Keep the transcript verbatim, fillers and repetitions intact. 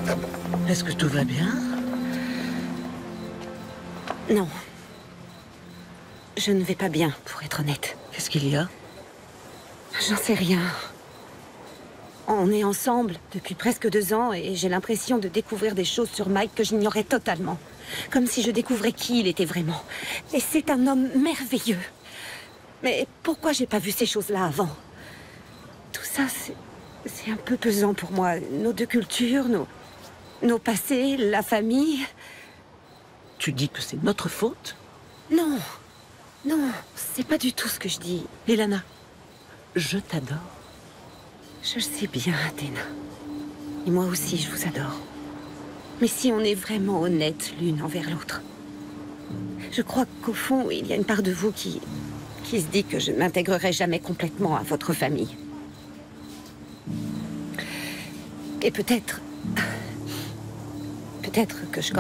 Est-ce que tout va bien? Non. Je ne vais pas bien, pour être honnête. Qu'est-ce qu'il y a? J'en sais rien. On est ensemble depuis presque deux ans et j'ai l'impression de découvrir des choses sur Mike que j'ignorais totalement. Comme si je découvrais qui il était vraiment. Et c'est un homme merveilleux. Mais pourquoi j'ai pas vu ces choses-là avant? Tout ça, c'est... c'est un peu pesant pour moi. Nos deux cultures, nos... nos passés, la famille... Tu dis que c'est notre faute? Non. Non, c'est pas du tout ce que je dis. Elana, je t'adore. Je le sais bien, Athéna. Et moi aussi, je vous adore. Mais si on est vraiment honnêtes l'une envers l'autre, je crois qu'au fond, il y a une part de vous qui... qui se dit que je ne m'intégrerai jamais complètement à votre famille. Et peut-être... peut-être que je